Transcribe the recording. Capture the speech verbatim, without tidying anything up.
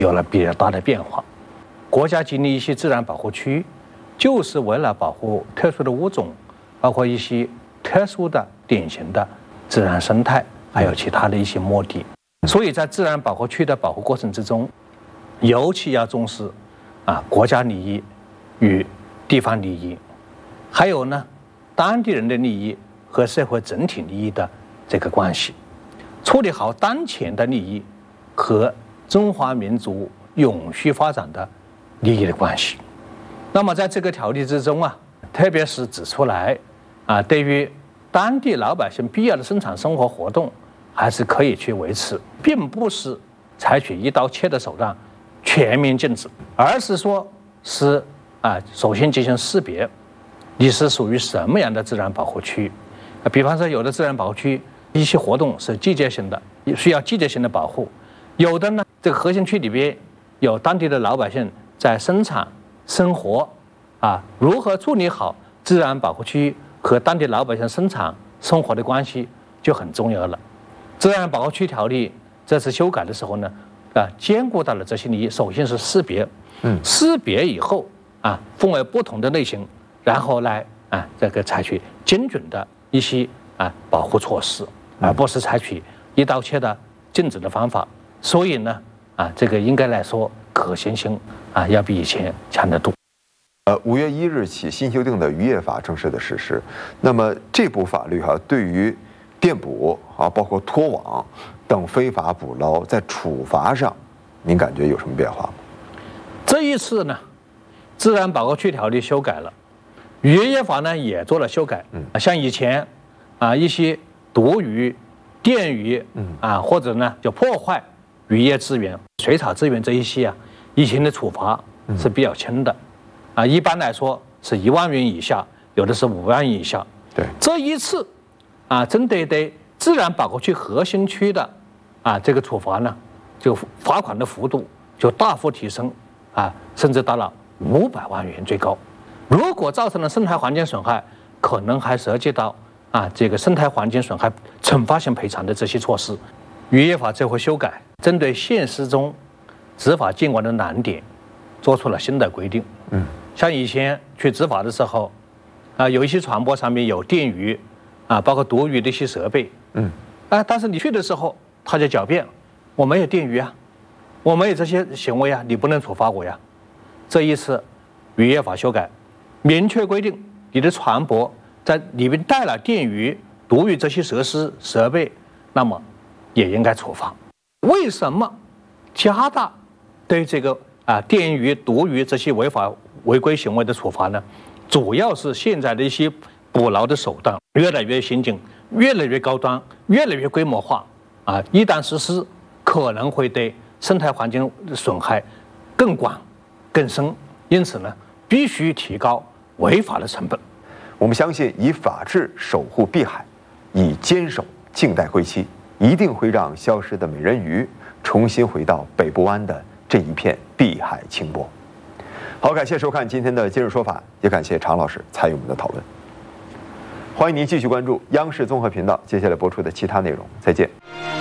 有了比较大的变化。国家建立一些自然保护区，就是为了保护特殊的物种，包括一些特殊的、典型的自然生态，还有其他的一些目的。所以在自然保护区的保护过程之中，尤其要重视啊国家利益与地方利益，还有呢当地人的利益和社会整体利益的这个关系，处理好当前的利益和中华民族永续发展的利益的关系。那么在这个条例之中啊，特别是指出来啊，对于当地老百姓必要的生产生活活动，还是可以去维持，并不是采取一刀切的手段全面禁止，而是说是啊，首先进行识别，你是属于什么样的自然保护区。啊，比方说有的自然保护区一些活动是季节性的，需要季节性的保护；有的呢，这个核心区里边有当地的老百姓在生产生活，啊，如何处理好自然保护区和当地老百姓生产生活的关系就很重要了。自然保护区条例这次修改的时候呢，啊，兼顾到了这些利益。首先是识别，嗯，识别以后啊，分为不同的类型，然后来啊，这个采取精准的一些啊保护措施，而不是采取一刀切的禁止的方法。所以呢，啊，这个应该来说可行性啊要比以前强得多。 呃，五月一日起新修订的渔业法正式的实施。那么这部法律哈、啊，对于电捕啊，包括拖网等非法捕捞，在处罚上，您感觉有什么变化吗？ 这一次呢，自然保护区条例修改了，渔业法呢也做了修改。嗯，像以前啊一些毒鱼、电鱼，嗯啊或者呢就破坏渔业资源、水草资源这一些啊，以前的处罚是比较轻的，啊一般来说是一万元以下，有的是五万元以下。 对， 这一次啊，针对对自然保护区核心区的啊这个处罚呢，就罚款的幅度就大幅提升啊，甚至到了五百万元最高。如果造成了生态环境损害，可能还涉及到啊这个生态环境损害惩罚性赔偿的这些措施。渔业法这回修改，针对现实中执法监管的难点，做出了新的规定。嗯，像以前去执法的时候，啊有一些船舶上面有电鱼，啊包括毒鱼的一些设备，嗯，啊但是你去的时候，他就狡辩，我没有电鱼啊，我没有这些行为啊，你不能处罚我呀。这一次渔业法修改，明确规定你的船舶在里面带了电鱼、毒鱼这些设施设备，那么也应该处罚。为什么加大对这个啊电鱼、毒鱼这些违法违规行为的处罚呢？主要是现在的一些捕捞的手段越来越先进、越来越高端、越来越规模化啊！一旦实施，可能会对生态环境损害更广、更深。因此呢，必须提高违法的成本。 我们相信，以法治守护碧海，以坚守静待归期，一定会让消失的美人鱼重新回到北部湾的这一片碧海清波。好，感谢收看今天的今日说法，也感谢常老师参与我们的讨论。欢迎您继续关注央视综合频道接下来播出的其他内容，再见。